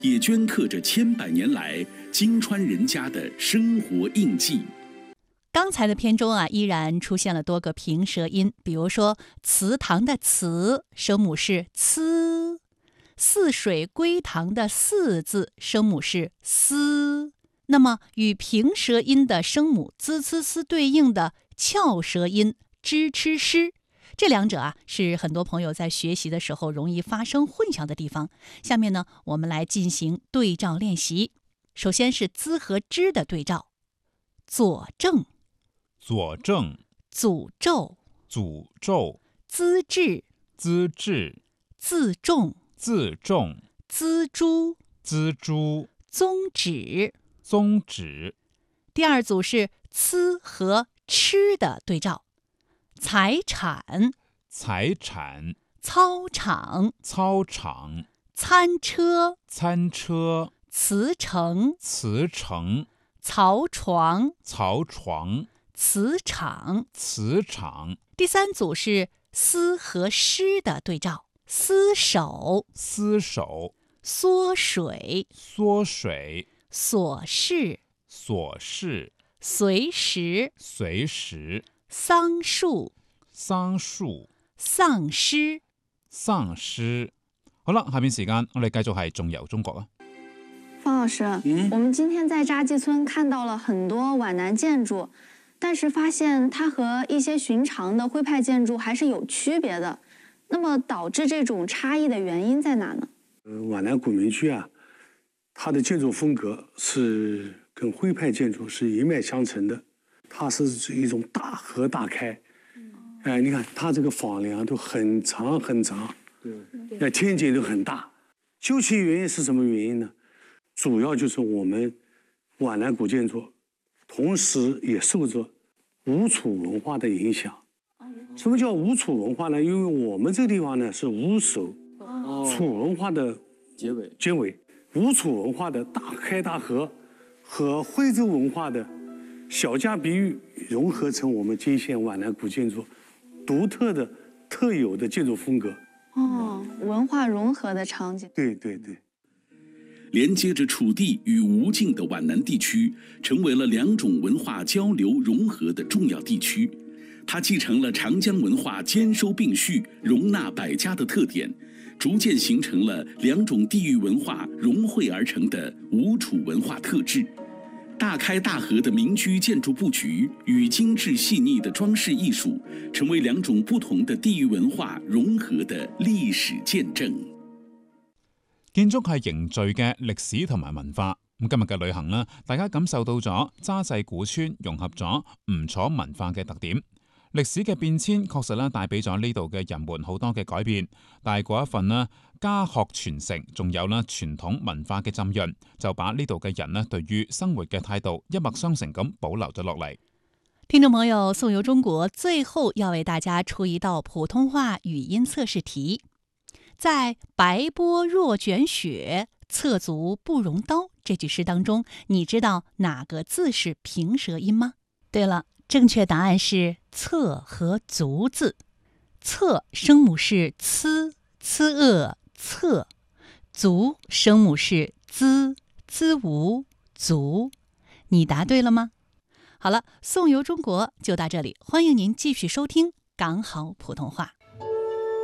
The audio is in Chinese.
也镌刻着千百年来金川人家的生活印记。 刚才的篇中依然出现了多个平舌音，比如说祠堂的祠声母是呲，泗水归堂的泗字声母是思。那么与平舌音的声母滋呲丝对应的翘舌音支吃诗，这两者是很多朋友在学习的时候容易发生混淆的地方。下面呢，我们来进行对照练习。首先是滋和之的对照，佐证、 佐证、 诅咒、 诅咒、 资治、 资治、 自重、 自重、 锱铢、 锱铢、 宗旨。 宗旨。 第二组是呲和吃的对照，财产、 财产、 操场、 操场、 餐车、 餐车、 辞呈、 辞呈、 槽床、 槽床、 磁场。 磁场。 第三组是丝和湿的对照，厮守、 厮守、 缩水、 缩水、 琐事、 琐事、 随时、 随时、 桑树、 桑樹、 丧失。 喪失。好啦，下面時間我哋繼續係仲遊中國啊。 方老师，我们今天在扎基村看到了很多皖南建筑，但是发现它和一些寻常的徽派建筑还是有区别的。那么导致这种差异的原因在哪呢？ 皖南古民居它的建筑风格是跟徽派建筑是一脉相承的，它是一种大合大开。你看它这个房梁都很长很长，天井都很大。究其原因是什么原因呢？主要就是我们皖南古建筑，同时也受着吴楚文化的影响。什么叫吴楚文化呢？因为我们这个地方呢是吴首，楚文化的结尾。吴楚文化的大开大合和徽州文化的小家碧玉融合成我们泾县皖南古建筑独特的特有的建筑风格。 文化融合的场景。 对对对。 连接着楚地与吴境的皖南地区，成为了两种文化交流融合的重要地区。它继承了长江文化兼收并蓄、容纳百家的特点，逐渐形成了两种地域文化融汇而成的吴楚文化特质。大开大合的民居建築布局與精緻細膩的裝飾藝術，成為兩種不同的地域文化融合的歷史見證。 建築係凝聚嘅歷史同埋文化。咁今日嘅旅行呢，大家感受到咗扎濟古村融合咗吳楚文化嘅特點。歷史嘅變遷確實帶俾咗呢度嘅人們好多嘅改變，但係嗰一份家學傳承，仲有傳統文化嘅浸潤，就把呢度嘅人對於生活嘅態度一脈相承咁保留咗落嚟。 聽眾朋友，宋遊中國最後要為大家出一道普通話語音測試題。在白波若捲雪，側足不容刀這句詩當中，你知道哪個字是平舌音嗎？對了，正確答案是側和足字。側聲母是呲、呲側；足聲母是滋、滋無足。你答對了嗎？好了，宋遊中國就到這裡，歡迎您繼續收聽港好普通話。